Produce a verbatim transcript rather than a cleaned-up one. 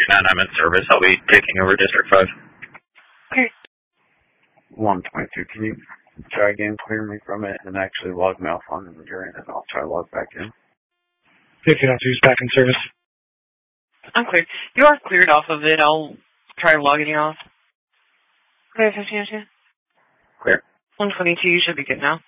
twenty-nine, I'm in service. I'll be taking over District five. Okay. one twenty-two, can you try again, clear me from it, and actually log me off on your end, and I'll try to log back in? fifteen oh two is back in service. I'm cleared. You are cleared off of it. I'll try logging you off. Okay, fifteen oh two. Clear. one twenty-two, you should be good now.